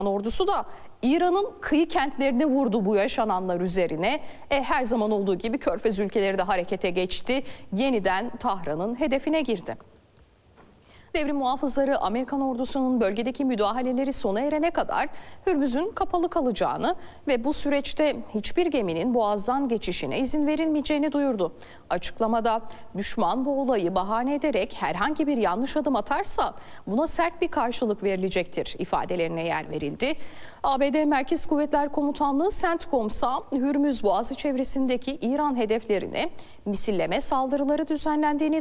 Ordusu da İran'ın kıyı kentlerini vurdu bu yaşananlar üzerine. Her zaman olduğu gibi Körfez ülkeleri de harekete geçti. Yeniden Tahran'ın hedefine girdi. Devrim muhafızları Amerikan ordusunun bölgedeki müdahaleleri sona erene kadar Hürmüz'ün kapalı kalacağını ve bu süreçte hiçbir geminin boğazdan geçişine izin verilmeyeceğini duyurdu. Açıklamada düşman bu olayı bahane ederek herhangi bir yanlış adım atarsa buna sert bir karşılık verilecektir ifadelerine yer verildi. ABD Merkez Kuvvetler Komutanlığı CENTCOM'sa Hürmüz Boğazı çevresindeki İran hedeflerine misilleme saldırıları düzenlendiğini